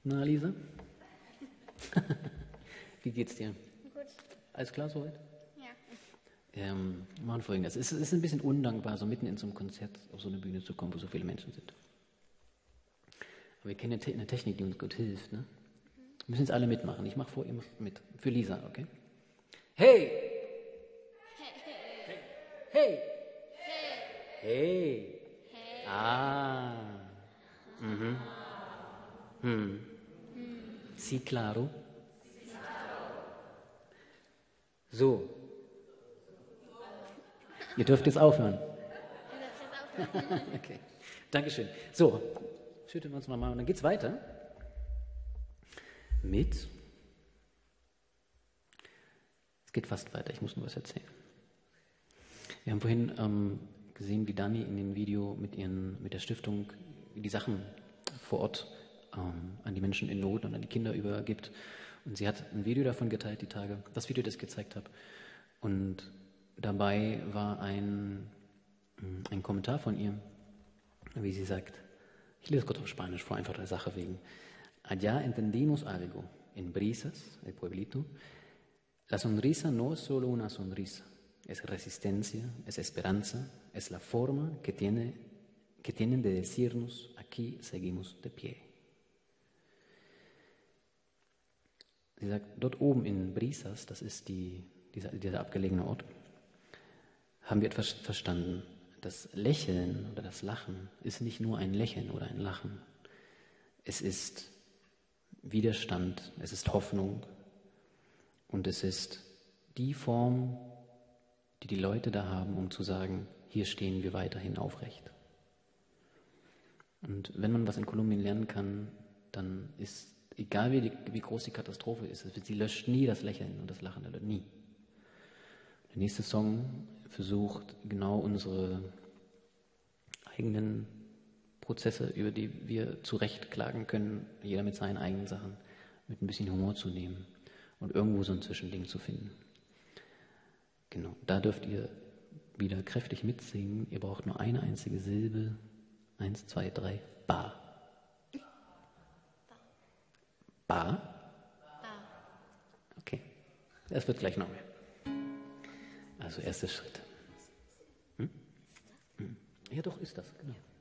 Na, Lisa? Wie geht's dir? Gut. Alles klar soweit? Ja. Wir machen Folgendes. Es ist ein bisschen undankbar, so mitten in so einem Konzert auf so eine Bühne zu kommen, wo so viele Menschen sind. Aber wir kennen eine Technik, die uns gut hilft. Ne? Wir müssen jetzt alle mitmachen. Ich mache vor, ihr macht mit. Für Lisa, okay? Hey! Hey! Hey! Ah! Mhm. Sí, claro. So. Ihr dürft jetzt aufhören. Okay. Dankeschön. So, schütteln wir uns nochmal und dann geht's weiter mit. Es geht fast weiter, ich muss nur was erzählen. Wir haben vorhin gesehen, wie Dani in dem Video mit der Stiftung die Sachen vor Ort an die Menschen in Not und an die Kinder übergibt. Und sie hat ein Video davon geteilt, die Tage, das Video, das ich gezeigt habe. Und dabei war ein Kommentar von ihr, wie sie sagt, ich lese kurz auf Spanisch vor, einfach der Sache wegen. Allá entendimos algo, en Brisas, el pueblito, la sonrisa no es solo una sonrisa, es resistencia, es esperanza, es la forma que tienen de decirnos, aquí seguimos de pie. Sie sagt, dort oben in Brisas, das ist dieser abgelegene Ort, haben wir etwas verstanden. Das Lächeln oder das Lachen ist nicht nur ein Lächeln oder ein Lachen. Es ist Widerstand, es ist Hoffnung und es ist die Form, die die Leute da haben, um zu sagen, hier stehen wir weiterhin aufrecht. Und wenn man was in Kolumbien lernen kann, dann ist, egal wie groß die Katastrophe ist, sie löscht nie das Lächeln und das Lachen, oder nie. Der nächste Song versucht genau unsere eigenen Prozesse, über die wir zurecht klagen können, jeder mit seinen eigenen Sachen, mit ein bisschen Humor zu nehmen und irgendwo so ein Zwischending zu finden. Genau, da dürft ihr wieder kräftig mitsingen. Ihr braucht nur eine einzige Silbe. 1, 2, 3, Ba. Ba? Okay, das wird gleich noch mehr. Also erster Schritt. Ja doch, ist das, genau.